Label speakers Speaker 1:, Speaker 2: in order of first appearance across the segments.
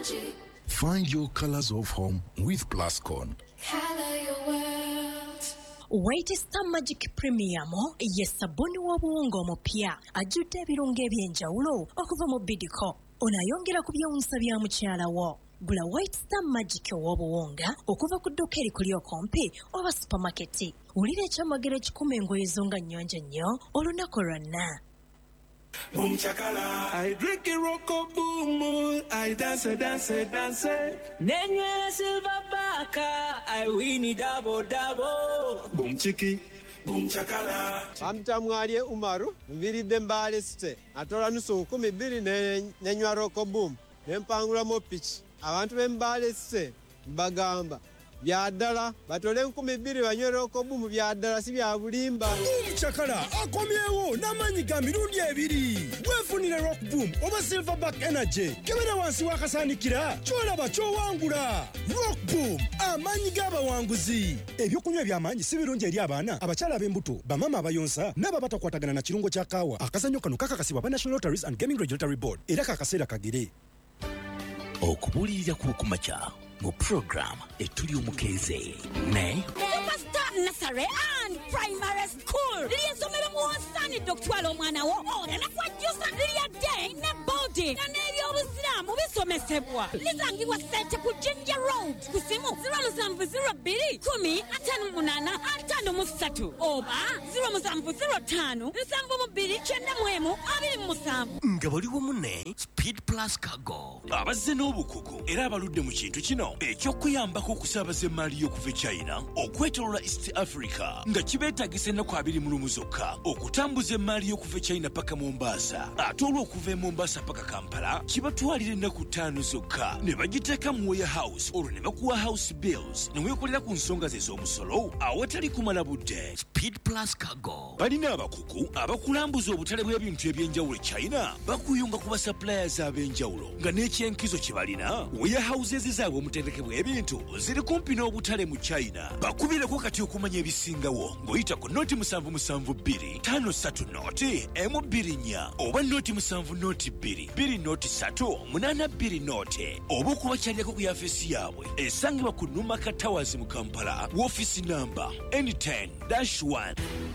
Speaker 1: Find your colors of home with Plascon.
Speaker 2: Color your world.
Speaker 3: White Star Magic Premium ye sabuni w'obuwunga omupya ajjudde ebirungo eby'enjawulo okuva mu Bidco. Onayongera ku byewuunyisa bya mukyala wo. Gula White Star Magic w'obuwunga okuva ku dduuka erikuli okumpi oba supermarket. Wulira ekyamagero ekikuma engoye zo nga nnyonjo nnyo olunaku lwonna.
Speaker 4: Boom chakala, I drink a rocko boom, I dance. Nenye silver baka, I win it double. Boom chiki, boom chakala.
Speaker 5: Amtamwaliye Umaru, mviridde Mbale City. Atola nusu 12 nenywa rocko boom. Nempangula mo pitch. Abantu b'Embale City bagamba byadala batole 12 banywera okobumu byadala si bya bulimba.
Speaker 6: Chakala akomyewo n'amanyi ga mirundi ebiri. Wefunire rock boom oba silverback energy kebera wansi wakasaanikira kyolaba kyowangula. Rock boom amanyi g'abawanguzi. Ebyokunywa by'amanyi si birungi eri abaana abakyala b'embuto bamama abayonsa n'aba batakwatagana na kirungo kya kaawa. Akazannyo kano kakakasibwa ba National Lotteries and Gaming Regulatory Board era kakaseera kagere.
Speaker 7: Okubulirira kukumacha mu program etuli omukeeze ne
Speaker 8: Superstar Nursery and Primary School liyesomero muwasani doktwala omwana wo onenakwajjusa lya day ne boarding na n'ebyobusiramu bisomesebwa lisangibwa sente ku Ginger Road ku simu 0702 oba 0705
Speaker 7: nga baliwo munne Speed Plus Cargo abazze n'obukugu era abaludde mu kintu kino ekyokuyambako okusaabaza emaali y'okuva China okwetolola East Africa nga kibeetagisa ennaku 20 zokka okutambuza emaali y'okuva China paka Mombasa ate olw'okuva Mombasa paka Kampala kibatwalira ennaku 5 zokka ne bagiteeka mu warehouse olwo ne bakuwa house bills ne weekolera ku nsonga ze z'omusolo awatali kumala budde. Speed Plus Cargo balina abakugu abakulambuza obutale bw'ebintu eby'enjawulo China bakuyunga ku basuppliers ab'enjawulo nga n'ekyenkizo kye balina warehouses zaabwe omutendeke bw'ebintu ziri kumpi n'obutale mu China. Bakubireko kati okumanya ebisingawo ng'oyita ku noti 772 530 noti M24 oba noti 7 noti 2 noti 3 8 noti oba okubakyalirako ku yafeesi yaabwe esangibwa ku Numaka Towers mu Kampala woofiisi namba N10-1.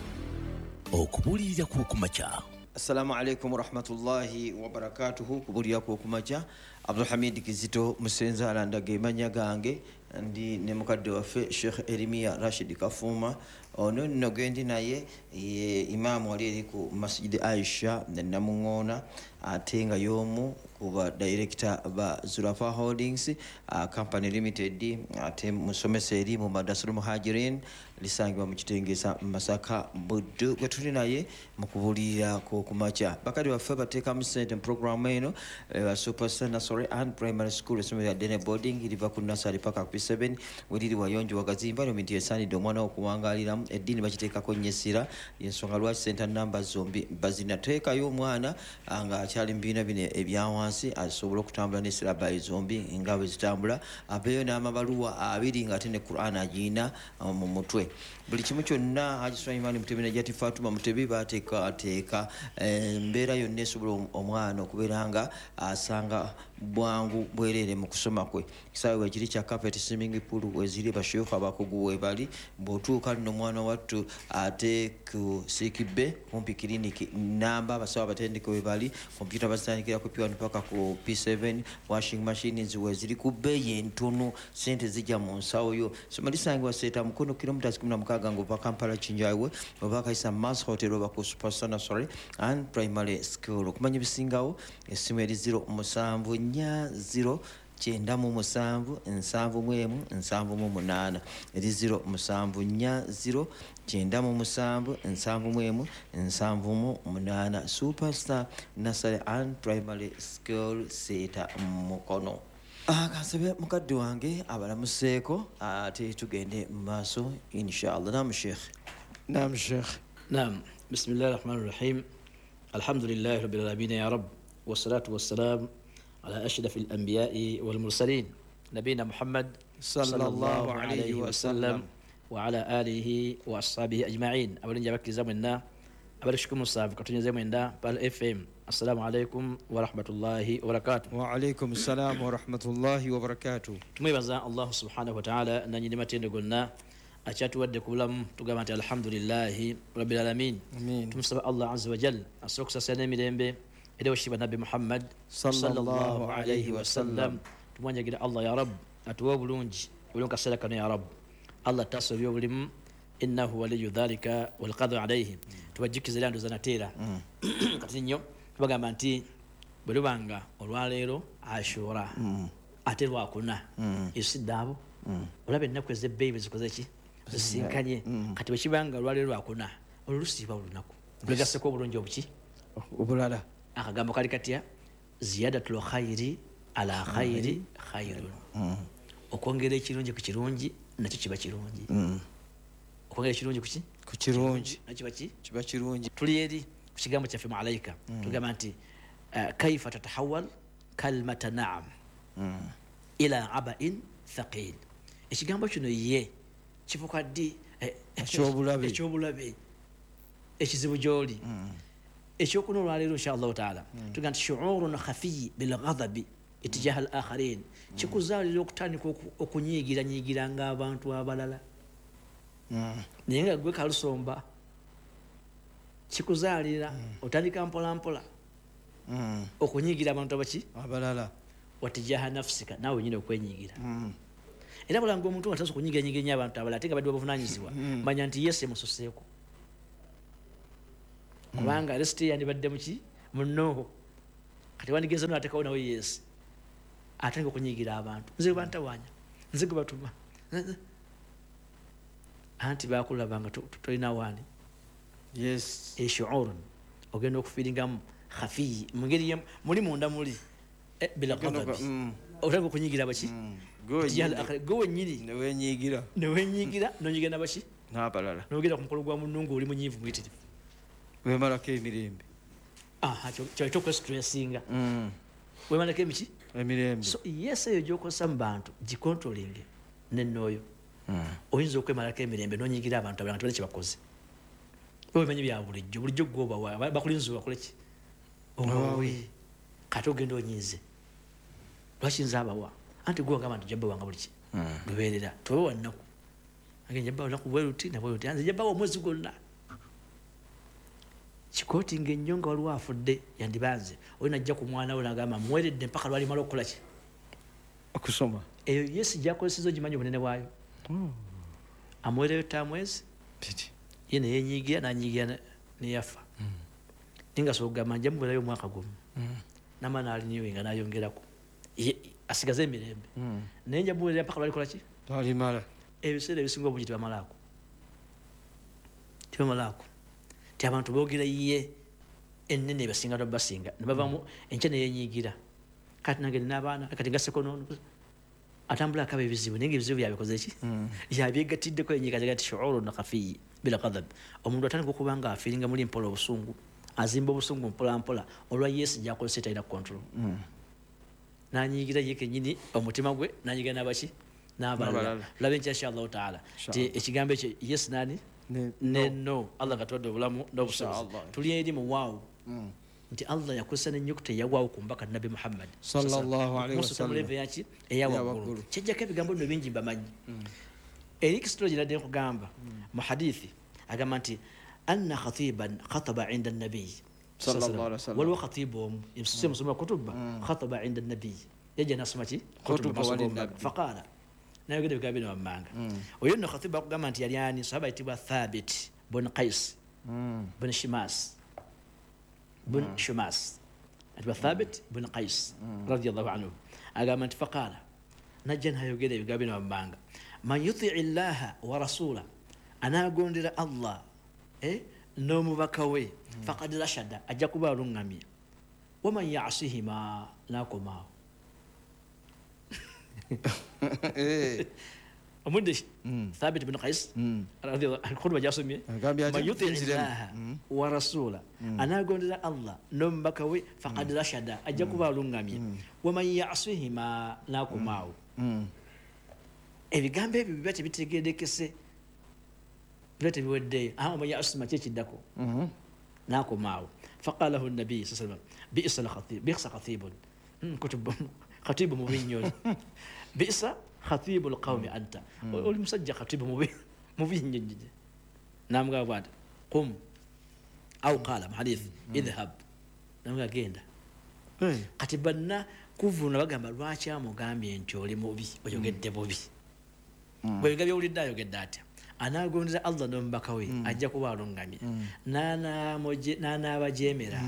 Speaker 7: Okubulirira kukumacha.
Speaker 9: Assalamu alaikum warahmatullahi wabarakatuhu. Kubulira kukumacha Abdul Hamid Kizito Musenza alandaga emanya gange ndi ne mukadde waffe Sheikh Elimia Rashid Kafuma ono nno gendi naye imaamu wali eri ku Masjid Aisha Namungona ate nga y'omu kuba director ba Zulafa Holdings company limited ate musomesa eri mu Madrasatul Muhajirin lisangibwa mu Kitengesa Masaka Buddu gwe tuli naye mu kubulira kumacha bakali waffe bateeka mu sente program eno Superstar Nursery and Primary School esomero ya Dene Boarding iliva ku nursery paka ku P7 weliri wayonjo wakazimba environment yesanidde omwana okuwangaliramu eddiini bakiteekako nnyesira yensonga lwaki center number zombi bazinateekayo omwana nga akyali mu bibiina bino ebyawansi asobola okutambula n'esirabayi zombi nga bwe zitambula abeeyo n'amabaluwa 2 ng'ate ne Quran agiyina mu mutwe. Buli kimu kyonna Haji Sulaiman Mutebi ne Jati Fatuma Mutebi bateeka embeera yonna esobola omwana okubeera nga asanga bwangu bwerere mu kusoma kwe. Kisaawe wekiri kya carpet swimming pool weziri basheekhu abakugu webali bw'otuuka nno omwana wattu ate ku Sikibbe kumpi kiriniki namba abasawo abatendeke webali kompyuta bazitandikira ku P1 paka ku P7 washing machines weziri ku bbeeyi entono sente zijja mu nsawo yo. Soma lisangibwa Seeta Mukono kilometers 16 ng'ova Kampala Kinjaiwe oba Kaisa Mass Hotel oba ku Superstar Nursery and Primary School. Okumanya ebisingawo essimu eri 074 97 7 eri 074 97 7 Superstar Nursery and Primary School Seeta Mukono. Kansebe mukadde wange abalamuseeko ate tugende mu maaso inshallah. Naam Sheikh.
Speaker 10: Naam Sheikh. Naam. Bismillahir Rahmanir Rahim. Alhamdulillahi Rabbil Alamin ya Rabb. Wassalatu wassalam على أشرف الأنبياء والمرسلين نبينا محمد صلى الله عليه وسلم وعلى آله وأصحابه أجمعين. أولين جابك زمنا أبرشكم الصاف كتوني زمنا بال FM assalamu alaikum wa rahmatullahi wa barakatuh.
Speaker 9: Wa alaikum assalam wa rahmatullahi wa barakatuh.
Speaker 10: Tumwebaza Allah subhanahu wa ta'ala nanyini matende gonna achatuwadde kubulamu tugamba nti alhamdulillahi rabbil alamin. Tumusaba Allah azza wa jalla asokusasana emirembe era washiba nabi Muhammad sallallahu alayhi wa sallam. Tumwanjagira Allah ya rab atuwa bulungi bulunga sadaka ya rab Allah tasobya obulimu innahu waliyu dhalika wal qadru alayhi. Tubajikize lando zanatera kati nnyo tubagamba nti bwe lubanga olwaleero ashura ate lwakuna isiddabo olabe ennaku ez'ebbeeyi bezikoze ki zisinkanye kati bwekibanga olwaleero lwakuna olulusiiba olunaku lwegasseko obulungi obuki
Speaker 9: obulala
Speaker 10: akagambo kali katya ziyadatul khayri ala khayri khayrun okwongera ekirungi ku kirungi nakyo kiba kirungi okwongera ekirungi ku kirungi nakyo kiba kirungi. Tuli eri ku kigambo kyaffe malaika tugamba nti kaifa tatahawal kalmata naam ila aba'in thaqil. Ekigambo kino ye kifuka ddi ekyobulabe ekizibu gy'oli ekyokuna olwaleero inshallah taala tugamba nti shuurun khafiyi bilghadabi itijaha al akharin kikuzaalira okutandika okunyiigiranyiigira ng'abantu abalala naye nga gwe kalusomba kikuzaalira otandika mpolampola okunyiigira abantu abalala watijaha nafsika naawe nyine okwenyiigira era bulanga omuntu nga tasobola okunyiigiranyiigira nnyo abantu abalala ate nga badde babuvunaanyizibwa manya nti Yesu emususeeko kubanga resiti yandibadde muki munno kati wandigeza n'ateekawo nawe Yesu atandika okunyiigira abantu nze gwe bantawanya nze gwe batuma anti bakulabanga tolina waani eshuurun ogenda okufiiringamu khafiyi mungeri muli munda muli bila ghadabi otandika okunyiigira baki gwe wennyini newenyiigira nonyiigira nabaki
Speaker 9: n'abalala
Speaker 10: nogenda ku mukolo gwa munnungu oli munyiivu muyitirivu
Speaker 9: wemalako emirembe
Speaker 10: kyokwesitressinga wemalako emiki
Speaker 9: emirembe.
Speaker 10: So Yesu eyo gyokozesa mu bantu gikontrolinge nennooyo oyinza okwemalako emirembe nonyiigira abantu abalala nga tebali kyebakoze obimanyi bya bulijjo gwobawa bakulinza bakoleki obawe kati ogenda onyiize lwaki nze abawa anti gwe wagamba nti jabba wanga buliki lubeerera tobawa nnaku age jabba lunaku bweruti nabweruti anze jabbawa omwezi gwonna kikootinga ennyo nga waliwo afudde yandibanze oyo najja ku mwana we nagamba muweredde mpaka lwalimala okukola ki
Speaker 9: okusoma
Speaker 10: eyo Yesu gyakozeseza ogimanyi obunene bwayo amuwereyo tamwezi ye neyenyiigira nanyiigira neyafa ninga sogamba nja muwerayo omwaka gumu nama naaliniwe nga nayongerako asigaze emirembe naye nja muwerera mpaka lwalikola ki
Speaker 9: talimala
Speaker 10: ebiseera ebisinga obungi tebamalaako ti abantu boogera ye ennene ebasinga basinga nebavamu enkya neyenyiigira kati nange nina kati ngasseko noono atambula akaba ebizibu naye nga ebizibu byabikoze ki yabyegattiddeko yenyiiga ti shuurun khafiyi bila ghadab. Omuntu atandika okuba nga afiiringa muli mpola obusungu azimba obusungu mpolampola olwa Yesu gyakozesa talina control nanyiigira ye kennyini omutima gwe nanyiigira nabaki n'abalala labe nkya inshallah taala ti ekigambo ekyo Yesu nani no Allah katwadde obulamu n'obusobozi tuli eri mu waawo nti Allah yakozesa n'ennyukuta eyawaawo ku mbaka nabi Muhammad
Speaker 9: sallallahu alaihi wasallam
Speaker 10: leve yaki eyawaggulu kyajjako ebigambo bino bingi mbamanyi erikisitolo giradde nkugamba mu hadithi agamba nti anna khatiban khataba inda nabiyi waliwo khatibu omu musoma kutuba khataba inda nabiyi yajja nasoma ki faqala nayogedde ebigambo bino wammanga oyo nno khatibu akugamba nti yali ani sahaba yitibwa Thabit bun Qais bun Shimas bun Shumas atibwa Thabit bun Qais radiyallahu anhu agamba nti faqala najja nayogedde ebigambo bino wammanga man yutii llaha wa rasula anagondera Allah n'omubaka we faqad rashada ajja kuba alungamye waman yasihima nakomaawo omudde Thabit bin Qais khutba gyasomye man yutii llaha wa rasula anagondera Allah n'omubaka we faqad rashada ajja kuba alungamye waman yasihima nakomaawo ebigambo ebyo biba tebitegeerekese biba tebiweddeyo omanya asima kyekiddako ناكو فقال له النبي صلى الله عليه وسلم بئس الخطيب بئس خطيب كتب خطيب مبين بئس خطيب القوم أنت والمسجى خطيب مبين نعم قال قم أو قال حديث اذهب نعم قال جيندا كتبنا kuvuna bagamba lwaki amugambye nti oli mubi oyogedde bubi bwega byowulidde ayogedde atya anaagondera Allah n'omubaka we ajja kuba alungamye n'anaabajemera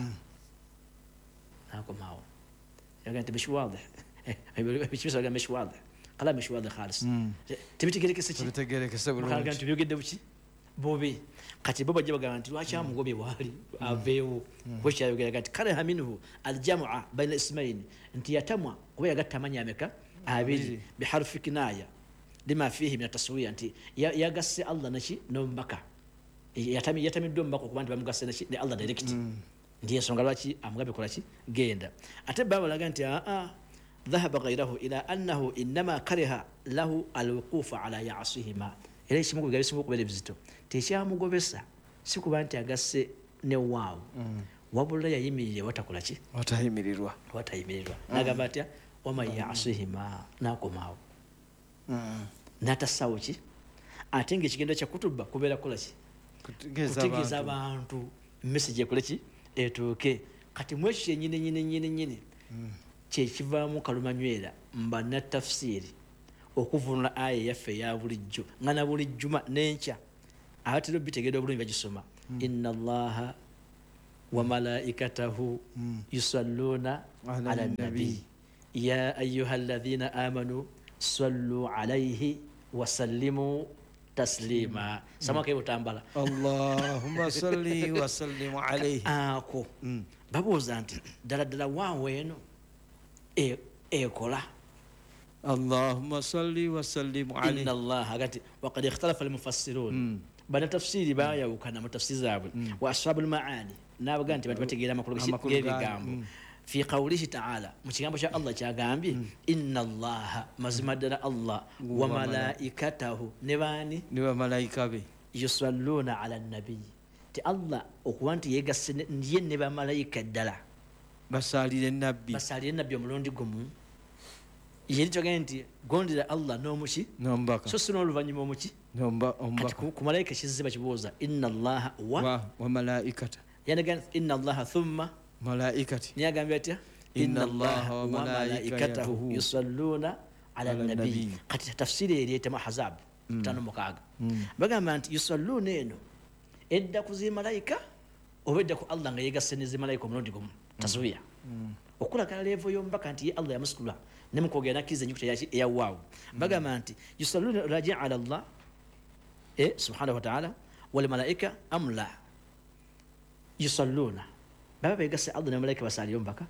Speaker 10: nakomaawo yaga nti mishi wadih bikibisaga mishi wadih kala mishi wadih khalis tibitegerekese bulungi nti byogedde buki bubi kati bo bajja bagamba nti lwaki amugobye bwali aveewo bwekyayogera nti karaha minhu aljamaa baina ismaini nti yatamwa kuba yagatta amanya ameka abiri biharfi kinaya lima fihi min taswiya nti yagasse Allah naki n'omubaka yatamiddwa omubaka okuba nti bamugasse naki ne Allah direct ndiyo ensonga lwaki amugambye kola ki genda ate baba balaga nti ذهب غيره إلى أنه إنما كره له الوقوف على يعصيهما era ekimu ku bigabo ebisinga okubeera ebizito tekyamugobesa si kuba nti agasse ne waawo wabula yayimirire watakola ki watayimirirwa nagamba atya waman yasihima nakomaawo natassawo ki ate ngaekigendo kya kutuba kubeera kola ki kutegeeza abantu message ekole ki etuuke kati mwekyo kyenyini kyekivaamu kalumanywera mba na tafsiri okuvunula aya yaffe ya bulijjo nga na buli jjuma n'enkya abatera bitegeera obulungi bagisoma inna allaha wa malaikatahu yusalluna ala nabi ya ayuha alladhina amanu sallu alayhi wa sallimu taslima sama ke butambala
Speaker 9: allahumma salli wa sallim alayhi
Speaker 10: ako babuuza nti ddala waawo eno ekola اللهم صل وسلم عليه إن الله وقد اختلف المفسرون بنا تفسير بايا وكان متفسير زاب واصحاب المعاني نابغا انت بتجيلا مكلو غيغامبو في قوله تعالى مشيغامبو شاء الله جاغامبي ان الله مزمدنا الله وملائكته نباني
Speaker 9: ملائكه
Speaker 10: يصلون على النبي تي الله اوكوانتي يغاسن ين با ملائكه دلا
Speaker 9: بسالي
Speaker 10: النبي ملوندي غومو yeri togenti gondira Allah n'omuki
Speaker 9: n'ombaka
Speaker 10: so sino oluvanyuma omuki
Speaker 9: n'ombaka
Speaker 10: ku malaika kiziba kibuuza inna Allah
Speaker 9: wa malaikata
Speaker 10: yanagan inna Allah thumma
Speaker 9: malaikati
Speaker 10: niyagambye atya inna Allah wa malaikatahu yusalluna ala nabi kati tafsiri eri etema hazab tano mukaga bagamba nti yusalluna eno edda kuzi malaika obedda ku Allah nga yegase ne malaika omulundi gumu taswiya okulaga levo y'ombaka nti Allah yamusikula nemukogera nakize nyukuta ya waaw bagamba nti yusalluna raji'a ala Allah subhanahu wa ta'ala wal malaika amla yusalluna baba begase Allah ne malaika basali yombaka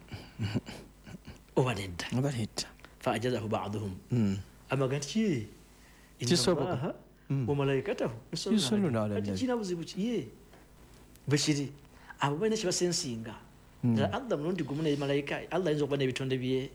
Speaker 10: obanedda fa ajazahu ba'dhum ama ganti inna wa malaikatahu yusalluna ala nabi kina buzibuki bashiri abo bane kibasensinga Allah mulundi gumu ne malaika Allah yinza okuba n'ebitonde bye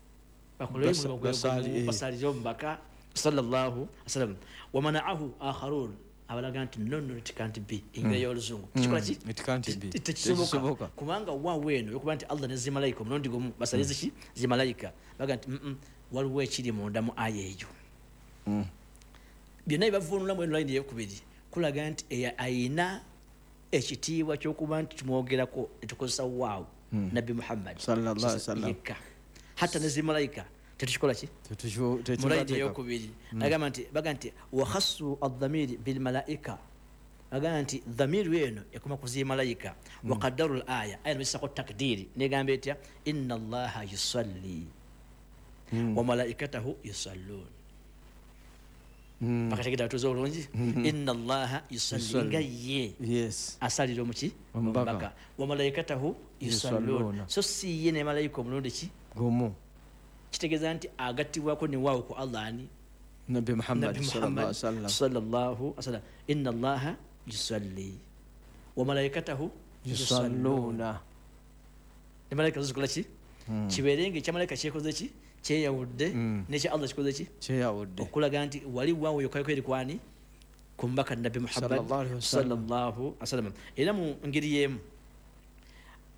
Speaker 10: basali yombaka sallallahu alaihi wasallam wa mana'ahu akharun abalaga nti nonno it can't be ingere y'oluzungu kikola ki
Speaker 9: it can't be
Speaker 10: tekisoboka kubanga waawo eno yokuba nti Allah ne zimalaika mulundi gumu basali ziki zimalaika baga nti waliwo ekiri munda mu aya eyo byonna bibavunula mu line eyokubiri kulaga nti ayina ekitiibwa ky'okuba nti tumwogerako etukozesa waawo nabbi Muhammad
Speaker 9: sallallahu alaihi wasallam
Speaker 10: hata nezi malaika tetushikola ki mulaidi yokubiri agamba nti baga nti wa khassu adh-dhamiri bil malaika agamba nti dhamiru yeno yakoma kuzi malaika wa qaddaru al-aya aya nisako takdiri negamba etya inna allaha yusalli wa malaikatahu yusallun pakategeda tuzo olungi inna allaha yusalli ngaye asalira omuki ombaka wa malaikatahu yusallun so si yene malaika omulundi ki
Speaker 9: gomo
Speaker 10: kitegeeza nti agattibwako ne waawo ku Allah ani
Speaker 9: nabbi Muhammad
Speaker 10: sallallahu alaihi wasallam inna allaha yusalli wa malaikatahu
Speaker 9: yusalluna
Speaker 10: ne malaika zikola ki kiberenge kya malaika kyekoze ki kyeyawudde nekya Allah kikoze ki
Speaker 9: kyeyawudde
Speaker 10: okulaga nti wali waawo yokayoko eri kwani kumbaka nabbi Muhammad sallallahu alaihi wasallam era mu ngeri yemu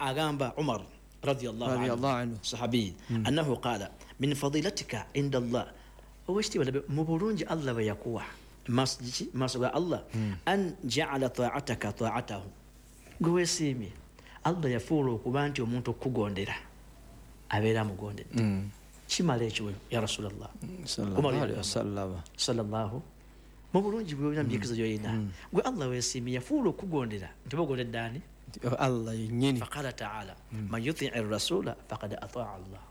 Speaker 10: أغامب عمر رضي الله عنه صحابي أنه قال من فضيلتك عند الله واشتي ولا مبرونج الله ويقوى ما سوى الله أن جعل طاعتك طاعته قويسيمي الله يفولو كبانتي ومنتو كوغونديرا أبيرا مغوندي شما ليش يا رسول الله
Speaker 9: صلى الله عليه وسلم
Speaker 10: صلى الله مبرونج بيونا بيكز جوينا قو الله ويسيمي يفولو كوغونديرا انتبه غوندي داني
Speaker 9: الله ينيني
Speaker 10: فقال تعالى من يطيع الرسول فقد أطاع الله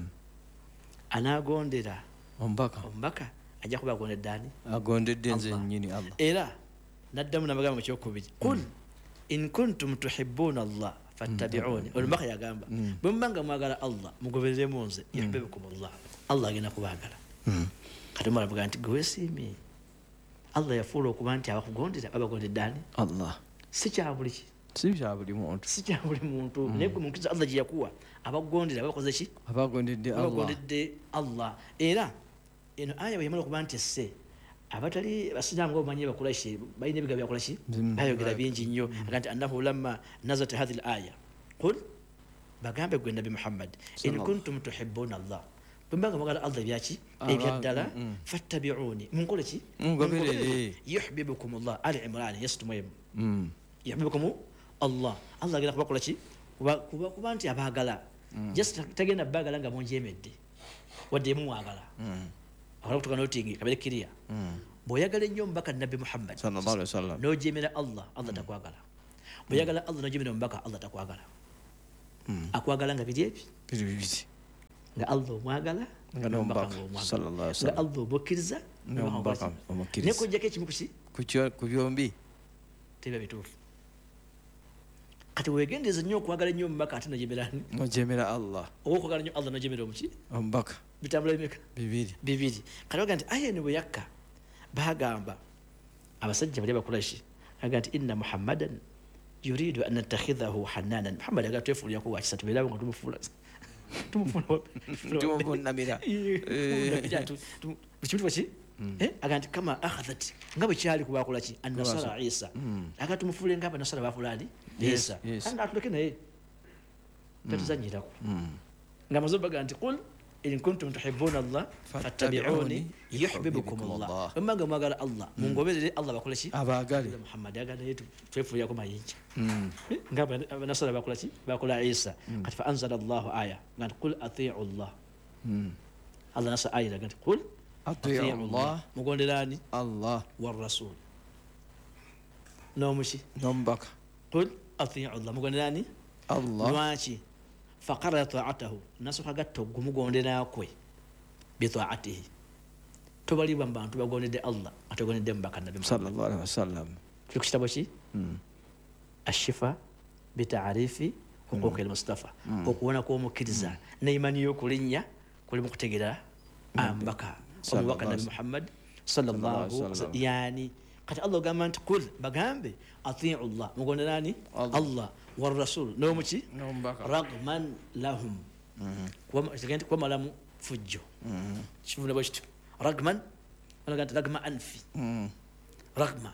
Speaker 10: أنا غونديرا ombaka ajja kuba gondeddaani
Speaker 9: agondedde nze nnyini Allah
Speaker 10: era naddamu namagambo kyokubiri qul in kuntum tuhibbuna Allah fattabi'uni ombaka yagamba bwe mbanga mwagala Allah mugobereremu nze yuhibbukum Allah agenda kubaagala kati mulabuga nti gwesiimi Allah yafuula okuba nti abakugondera abagondeddaani
Speaker 9: Allah
Speaker 10: si kya buli muntu naye gwe mukkiriza Allah gye yakuwa abagondera abakoze ki abagondedde Allah era eno aya bwe yamala okuba nti esse abatali basiraamu ng'obumanyi bakuraishi balina ebigambo byakuraishi bayogera bingi nnyo aga nti annahu lamma nazalat hadhihi al-aya qul bagambe gwe nabi Muhammad in kuntum tuhibbuna Allah bwembanga mwagala Allah ebyaki ebyaddala fattabi'uni munkole ki
Speaker 9: mugoberere
Speaker 10: yuhibbukum Allah Ali Imran yastumuyemu yuhibbukum Allah agenda kubakola ki kuba nti abaagala just tagenda baagala nga munjemedde wadde mwagala awala kutoka notingi kabere kiria boyagala nnyo mbaka nabi Muhammad
Speaker 9: sallallahu alaihi wasallam
Speaker 10: nojemera Allah takwagala boyagala Allah nojemera mbaka Allah takwagala akwagala nga biri nga Allah mwagala
Speaker 9: nga mbaka sallallahu alaihi wasallam
Speaker 10: nga Allah bokiriza
Speaker 9: mbaka omukiriza
Speaker 10: neko jake kimukusi
Speaker 9: ku byombi
Speaker 10: teba bitufu kati wegendeze nnyo okwagala nnyo mbaka ate
Speaker 9: nojemera Allah
Speaker 10: okwagala nnyo Allah nojemera omuki
Speaker 9: mbaka
Speaker 10: bitambula emeka
Speaker 9: bibiri
Speaker 10: kati baga nti aya ne bwe yakka bagamba abasajja bali abakuraishi baga nti inna Muhammadan yuridu an nattakhidhahu hannanan Muhammad aga twefuulirako wakisatu beera nga
Speaker 9: tumufunamira
Speaker 10: bikimutuba ki aga nti kama akhadhat nga bwe kyali kubakola ki annasara Isa aga tumufuule nga abanasara bafuula ali Isa kandi atuleke naye tatuzanyirako nga mazo baga nti qul in kuntum tuhibbuna Allah fattabi'uni yuhibbukum Allah mbanga mwagala Allah mungoberere Allah bakola ki
Speaker 9: abagale
Speaker 10: Muhammad aga naye twefuulira ko mayinja nga abanasara bakola ki bakola Isa kati fa anzala Allah aya nti qul ati'u Allah Allah nasa aya nti qul ati'u Allah mugonderani
Speaker 9: Allah
Speaker 10: war rasul nomushi
Speaker 9: nombaka
Speaker 10: qul ati'u Allah mugonderani
Speaker 9: Allah
Speaker 10: lwaki faqara ta'atahu nasuka gatto gumugondera kwe bi ta'atihi to bali bantu bagondede Allah atogondede mbaka nabi
Speaker 9: sallallahu alaihi wasallam
Speaker 10: fikitabo ki ashifa bi ta'rifi huquq al-mustafa okuona ko mukiriza na imani yo kulinya kuli mukutegera ambaka omubaka nabi Muhammad sallallahu alaihi wasallam yani kati Allah gamba nti qul bagambe ati'u Allah mugonderani Allah والرسول نومتي رغما لهم وما لم فجوا شوفوا بوشت رغما انا قلت رغم انفي رغما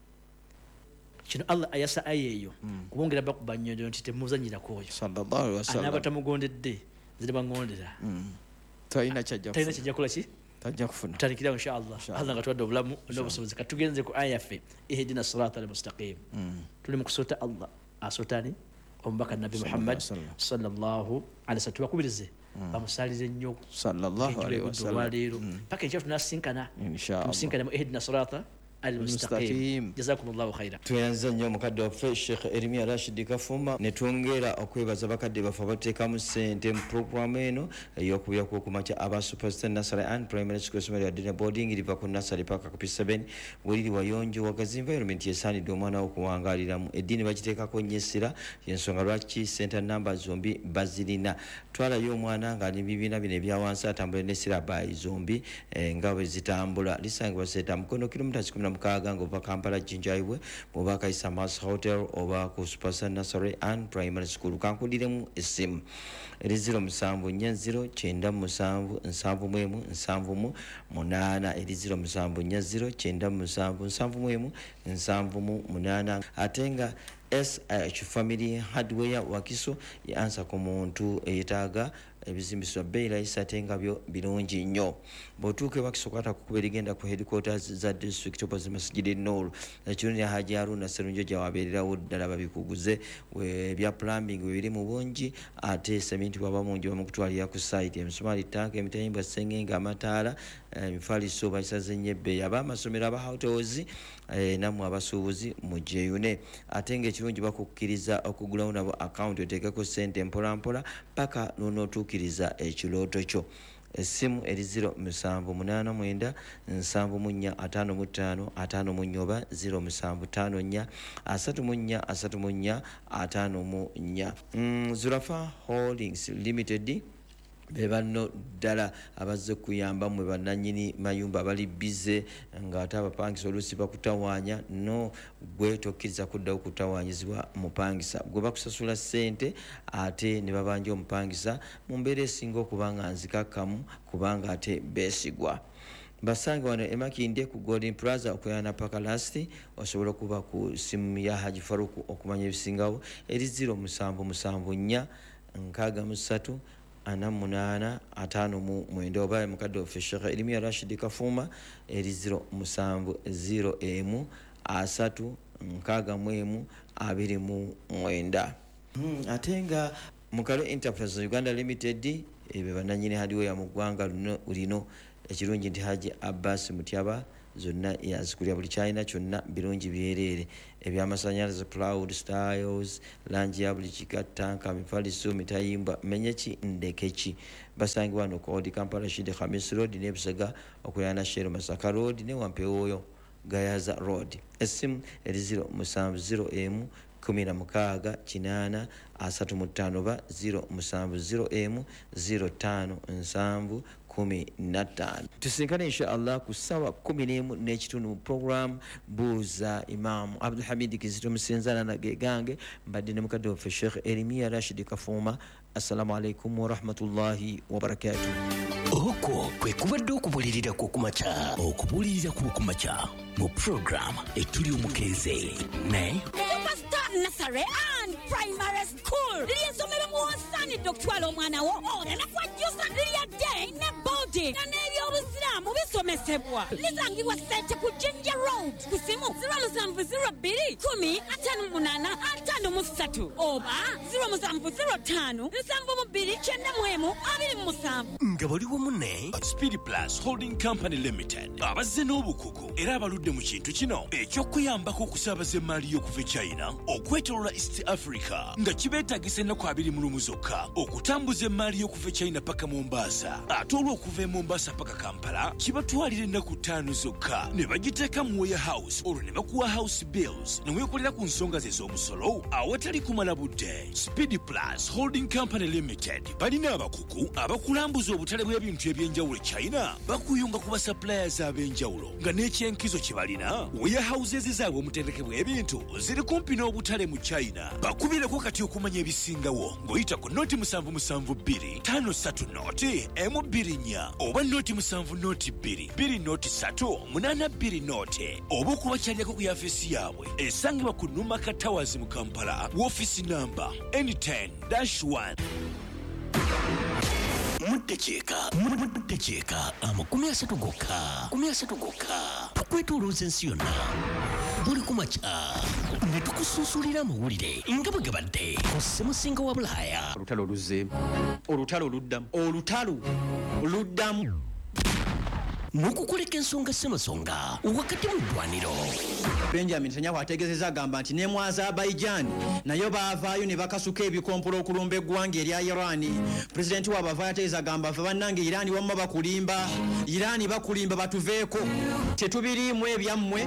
Speaker 10: شنو الله ايسا اييو kubongera bakubanyondo ntite muzanyira koyo
Speaker 9: sallallahu alaihi wasallam
Speaker 10: anabata mugondedde zide bangondera
Speaker 9: tayina kyajja
Speaker 10: kola ki
Speaker 9: tajja kufuna
Speaker 10: talikira inshallah Allah ngatwadde obulamu n'obusobozi katugenze ku aya fe ihdina sirata al-mustaqim tuli mu kusota Allah asotani omubaka nabi Muhammad sallallahu alaihi wasallam bakubirize bamusalire nnyo
Speaker 9: sallallahu alaihi wasallam
Speaker 10: paka nchafu nasinkana
Speaker 9: inshallah
Speaker 10: sinkana ihdina sirata al-mustaqim jazakumullahu khairan
Speaker 9: tuyanza nnyo mukadde waffe Sheikh Erimia Rashid Kafuma ne twongera okwebaza bakadde bafe abateekamu ssente mu programu eno ey'okubira kw'okumakya aba Superstar Nursery and Primary School Somero ya Dina Boarding liva ku nursery paka ku P7 weliri wayonjo wagazi environment yesaanidde omwana okuwangaaliramu eddiini bakiteekako nnyo essira y'ensonga lwaki center number zombi bazirina twalayo omwana nga n'ebibiina bino ebya wansi atambula n'essira bayi zombi nga bwe zitambula lisangibwa seeta mukono kilomita Mukaaga ng'ova Kampala Jinjayibwe bw'oba Kayisa Mass Hotel oba ku Superson Nursery and Primary School kankudiremu essimu eri 0740977778 eri 0740977778 ate nga SH Family Hardware Wakiso yansa ku muntu eyetaaga ebizimbiswa bei rahisi ate nga byo birungi nnyo bw'otuuka Wakiso kwata kukuba erigenda ku headquarters za district opposite Masjid Noor ekirungi Haji Haruna Sserunjo gyawabeererawo ddala babikuguze ebya plumbing biri mu bungi ate sementi bwaba mungi bamukutwalira ku site emisumaali tanka emitayimbwa sengenge amataala emifaliso bayisaze nnyo ebbeeyi ab'amasomero aba hotels namwe abasuubuzi mu gyeyune ate ng'ekirungi bakukkiriza okugulawo nabo account oteekeko ssente mpolampola paka n'onootuukiriza ekirooto kyo essimu eri 0789974555 oba 0754343454 Zulafa Holdings Limited bebano ddala abazze kuyamba mwe bannannyini mayumba abali bize ng'ate abapangisa oluusi bakutawaanya no gwe tokkiriza kuddawo kutawaanyizibwa mupangisa gwe bakusasula ssente ate ne babanja omupangisa mu mbeera esinga okuba nga nzikakkamu kubanga ate beesigwa basange wano emakinde ku Golden Plaza okuyana paka lasti osobola okuba ku simu ya Haji Faruku okumanya ebisingawo eri 0774 8 oba mukadde waffe Sheikh Erimia Rashid Kafuma eri 0703 ate nga Mukalo Enterprise Uganda Limited ebe bannannyini hardware mu ggwanga lino ekirungi nti Haji Abbas Mutyaba zonna yazikulya buli kyalina kyonna birungi byereere ebyamasannyalaze Cloud Styles langi ya buli kikatanka mifaliso mitayimbwa menyeki ndekeki basangi wano ku Old Kampala Rashid Khamis Road ne Busega okuyana Shero Masaka Road ne Wampeoyo Gayaza Road essimu eri 0701 16 835 0701 05 tusinkane inshallah ku sawa 11 n'ekitundu program buuza Imam Abdul Hamid Kizito Musenzana nagegange mbadde ne mukadde waffe Sheikh Erimia Rashid Kafuma assalamu alaikum wa rahmatullahi wa barakatuh
Speaker 7: oko kwe kubadde okubulirira ku kumacha mu program etuli omukenze ne
Speaker 8: Nursery and Primary School. Liyesomero muwasani dokutwala omwana wo nenakwajjusa lirya day ne boarding na n'ebyobusiraamu bisomesebwa lisangibwa Ssente ku Jinja Road ku simu 0702 oba 0705
Speaker 7: nga baliwo munne Speed Plus Holding Company Limited abazze n'obukugu era abaludde mu kintu kino eky'okuyambako okusaabaza emaali y'okuva China okwetolola East Africa nga kibeetagisa ennaku 20 zokka okutambuza emaali y'okuva China paka Mombasa ate olw'okuva Mombasa paka Kampala kibatwalira ennaku 5 zokka ne bagiteeka mu warehouse olwo ne bakuwa house bills ne weekolera ku nsonga ze z'omusolo awatali kumala budde. Speed Plus Holding Company Limited balina abakugu abakulambuza obutale bw'ebintu eby'enjawulo China bakuyunga ku basuppliers ab'enjawulo nga n'ekyenkizo kye balina warehouses zaabwe omutendeke bw'ebintu ziri kumpi n'obutale mu China bakubireko kati okumanya ebisingawo ng'oyita ku noti 772 53 noti M24 oba noti 7 noti 2 noti 3 8 noti oba okubakyalirako ku yafeesi yaabwe esangibwa ku Numaka Towers mu Kampala woofiisi namba N10-1 Muddekyeka amakumi asatu gokka tukwetolooza ensi yonna buli kumakya ne tukususulira amawulire nga bwe gabadde ku ssemusinga wa Bulaaya
Speaker 11: olutalo oluzzeemu olutalo oluddamu
Speaker 7: n'okukoleka ensonga ssemasonga wakati mu ddwaniro.
Speaker 11: Benjamin Netanyahu ategeezezza agamba nti ne mu Azerbaijan nayo baavaayo ne bakasuka ebikompolo okulumba eggwanga erya Iran. Pulezidenti waabwe avaayo ategeeza agamba ffe bannange Iran wamma bakulimba batuveeko tetubiriimu ebyammwe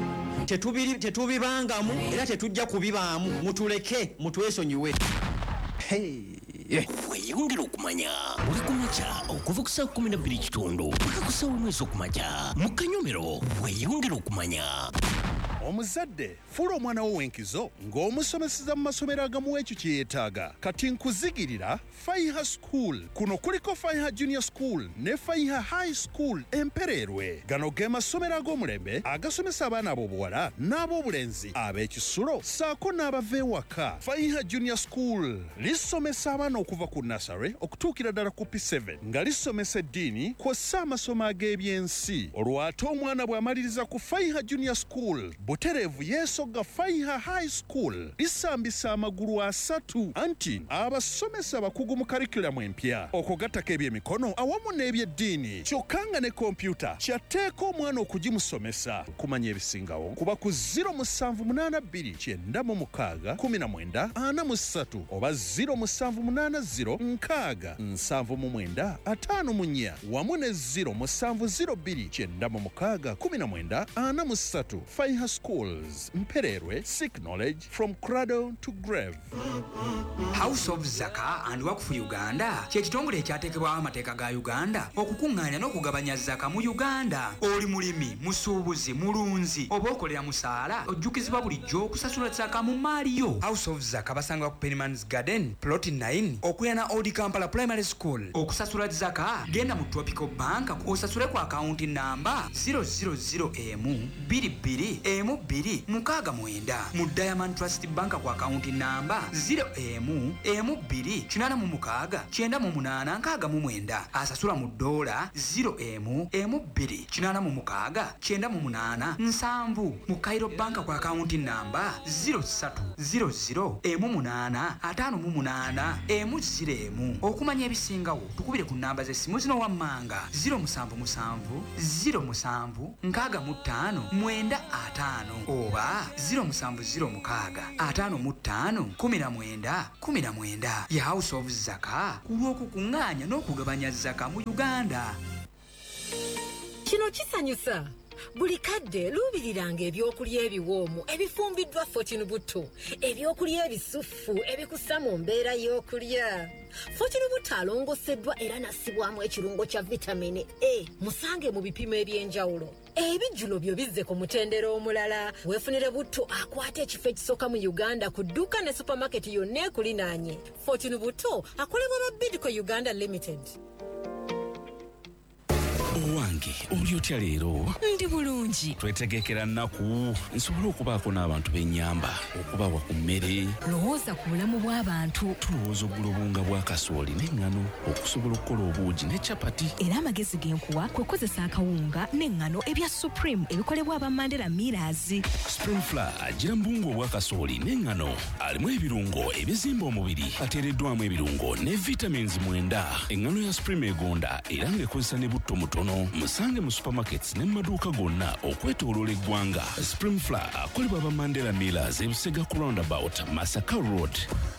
Speaker 11: tetubibangamu era tetujja kubibaamu mutuleke mutwesonyiwe.
Speaker 7: weyongera okumanya buli kumakya okuva ku saa 12:00 paka ku saa 1 ez'okumakya mu Kanyomero weyongera okumanya.
Speaker 12: Omuzadde fuula omwana wo w'enkizo ng'omusomeseza mu masomero agamuwa ekyo kye yeetaaga. Kati nkuzigirira Faiha School. Kuno kuliko Faiha Junior School ne Faiha High School Empererwe. Gano ge masomero ag'omulembe agasomesa abaana ab'obuwala n'ab'obulenzi ab'ekisulo ssaako n'abava ewaka. Faiha Junior School lisomesa abaana okuva ku nursery okutuukira ddala ku P7 nga lisomesa eddiini kw'ossa amasomo ag'ebyensi. Olwo ate omwana bw'amaliriza ku Faiha Junior School Buterevu yeesogga Faiha High School lisambisa amagulu 3 anti abasomesa bakugu mu curriculum empya okugattako ebyemikono awamu n'ebyeddiini kyokka nga ne kompyuta kyateeka omwana okugimusomesa. Kumanya ebisingawo kuba ku 0782961943 oba 0780967954 wamu ne 0702961943. Faiha Schools, Mpererwe, seek knowledge from cradle to grave.
Speaker 13: House of Zaka and Waqf Uganda kyekitongole ekyateekebwawo amateeka ga Uganda okukuŋŋaanya n'okugabanya zaka mu Uganda. Oli mulimi, musuubuzi, mulunzi oba okolera musaala ojjukizibwa bulijjo okusasula zaka mu maali yo. House of Zaka basanga ku Pennyman's Garden, Plot 9, okuyana Old Kampala Primary School. Okusasula zaka genda mu Tropical Bank osasule ku akaunti namba 000M22M2 mu Diamond Trust Bank ku akaunti namba 0M2698 asasula mu dola 0M29698 mu Cairo Bank ku akaunti namba 0300M858M0. Okumanya ebisingawo tukubire ku namba z'essimu zino wammanga 0770659 oba 0706551919 ya House of Zaka kulw'okukuŋŋaanya n'okugabanya zaka mu Uganda.
Speaker 14: Kino kisanyusa. Buli kadde luubiriranga ebyokulya ebiwoomu ebifumbiddwa Fortune Buto, ebyokulya ebisufu ebikussa mu mbeera y'okulya. Fortune Buto alongoseddwa era nassibwamu ekirungo kya vitamini A. Musange mu bipimo eby'enjawulo. Ebijjulo byo bizze ku mutendera omulala. Weefunire Buto akwata ekifo ekisooka mu Uganda ku dduuka ne supermarket yonna ekulinaanye. Fortune Buto akolebwa ba Bidco Uganda Limited.
Speaker 7: Owange oli otya leero?
Speaker 3: Ndi bulungi.
Speaker 7: Twetegekera nnaku nsobole okubaako n'abantu b'ennyamba okubawa ku mmere.
Speaker 3: Lowooza ku bulamu bw'abantu.
Speaker 7: Tulowooza oggula obunga bwa kasooli n'eŋŋano okusobola okukola obuugi ne capati.
Speaker 3: Era amagezi genkuwa kwe kozesa akawunga n'eŋŋano ebya Supreme ebikolebwa aba Mandela Millers.
Speaker 7: Spring Flour agira mbungu obwa kasooli n'eŋŋano alimu ebirungo ebizimba omubiri ateereddwamu ebirungo ne vitamins 9. Eŋŋano ya Supreme egonda era ng'ekozesa ne butto mutono. Musange mu supermarkets ne maduuka gonna okwetooloola eggwanga. Spring Flour akolebwa aba Mandela Millers ebisega ku roundabout Masaka Road.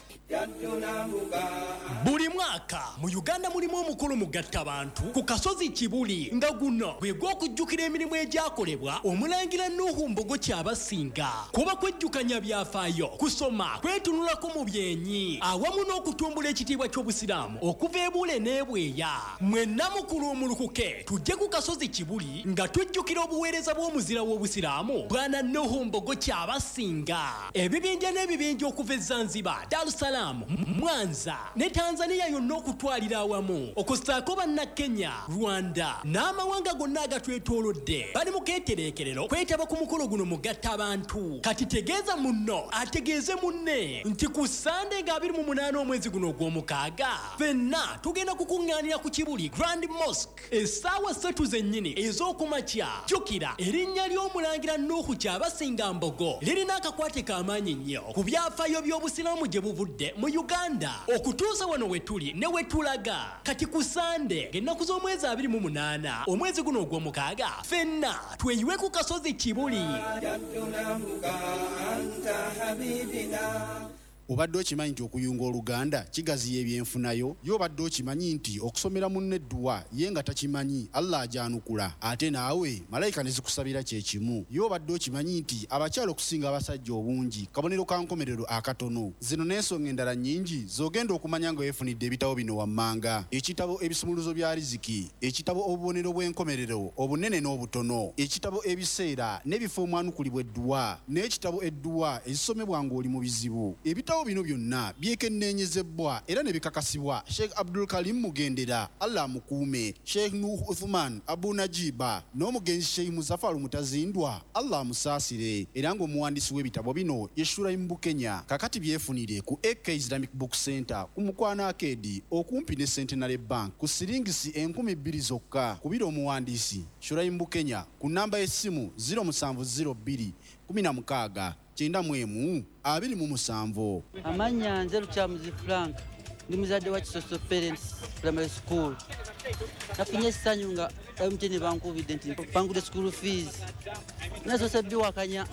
Speaker 6: Buli mwaka mu Uganda mulimu omukolo mugattabantu ku kasozi Kibuli nga guno gwe gw'okujjukira emirimu egyakolebwa omulangira Nuhu Mbogo Kyabasinga. Kuba kwejjukanya byafaayo, kusoma, kwetunulako mu byenyi awamu n'okutumbula ekitiibwa ky'obusiraamu okuva ebule n'ebweya. Mwenna mukulu omulukuke tujje ku kasozi Kibuli nga tujjukira obuweereza bw'omuzira w'obusiraamu Bwana Nuhu Mbogo Kyabasinga. Ebibinja n'ebibinja okuva e Zanzibar, Dar es Salaam, Mwanza ne Tanzania yonna okutwalira awamu okusaako banna Kenya, Rwanda n'amawanga gonna agatwetoolodde bali mu keetereekerero kwetaba ku mukolo guno mugatta abantu. Kati tegeeza munno ategeeze munne nti ku Sande nga 28 omwezi guno ogw'omukaaga fenna tugenda kukuŋŋaanira ku Kibuli Grand Mosque essaawa 3 zennyini ez'okumakya. Jjukira erinnya ly'omulangira Nuhu Kyabasinga Mbogo lirina akakwate k'amaanyi nnyo ku byafaayo by'obusiraamu gye buvudde mu Uganda okutuusa wano wetuli ne wetulaga. Kati ku Sande ng'ennaku z'omwezi 28 omwezi guno ogw'omukaaga fenna tweyiwe ku kasozi Kibuli.
Speaker 15: obadde okimanyi nti okuyunga oluganda kigaziya ebyenfunayo y'obadde okimanyi nti okusomera munne edduwa ye nga takimanyi Allah ajanukula ate naawe malayika ne zikusabira kye kimu y'obadde okimanyi nti abakyala okusinga abasajja obungi kabonero ka nkomerero akatono zino n'ensonga endala nnyingi z'ogenda okumanya nga weefunidde ebitabo bino wammanga ekitabo ebisumuluzo bya riziki ekitabo obubonero bw'enkomerero obunene n'obutono ekitabo ebiseera n'ebifo omwanukulibwa edduwa n'ekitabo edduwa ezisomebwa ng'oli mu bizibu ebitabo bino byonna byekenneenyezebwa era ne bikakasibwa Sheikh Abdul Karim Mugendera Allah amukuume Sheikh Nuh Uthman Abu Najiba n'omugenzi Sheikh Muzaffar Mutazindwa Allah amusaasire era ng'omuwandiisi w'ebitabo bino ye Shuraim Bukenya kakati byefunire ku AK Islamic Book Center ku Mukwana Arcade okumpi ne Centenary Bank ku siringisi 2000 zokka kubira omuwandiisi Shuraim Bukenya ku namba y'essimu 0702 16 91 27.
Speaker 16: Amanya nze Lukyamuzi Frank ndi muzadde wa Kisoso Parents Primary School. Nafunye essanyu nga MTN bankubidde nti mpangudde school fees. Nazo sebbiwakanya.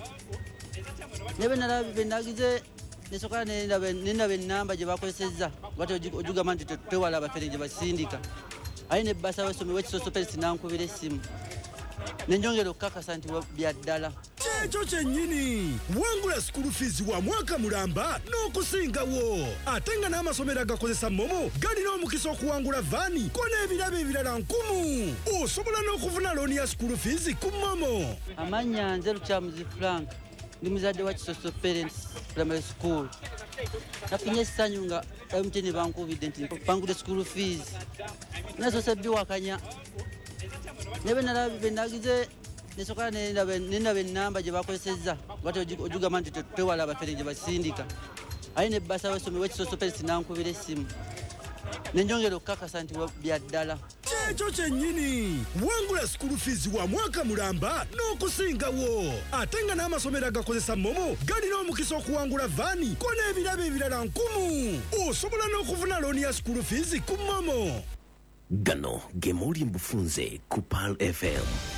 Speaker 16: Nebe nalabe nagize nesoka nendabe ennamba gye bakozesezza bati ojugamba nti tewala abafere gye basindika. Ayi ne basa wesome wa Kisoso Parents nankubira essimu. Nenjongera okukakasa nti bya ddala.
Speaker 6: Ekyo kyennyini wangula school fees wa mwaka mulamba n'okusingawo ate nga n'amasomero agakozesa momo galina omukisa okuwangula vaani ko n'ebirabo ebirala 1000 osobola n'okufuna looni ya school fees ku momo.
Speaker 16: Amanya nze Lukyamuzi Frank ndi muzadde wa Kisoso Parents Primary School. Nafunye essanyu nga MTN bankubidde nti mpangudde school fees. Nazo sebbiwakanya. Nebe nalabe nagize nesoka nendabe ennamba gye bakozesezza bati ojugamba nti tewala abafere gye basindika. Ayi ne basa wesome wa Kisoso Parents nankubira essimu. Nenjongera okukakasa nti bya ddala.
Speaker 6: Ekyo kyennyini wangula school fees wa mwaka mulamba n'okusingawo ate nga n'amasomero agakozesa momo galina omukisa okuwangula vaani ko n'ebirabo ebirala 1000 osobola n'okufuna looni ya school fees ku momo.
Speaker 17: Gano ge muli mbufunze ku PAL FM.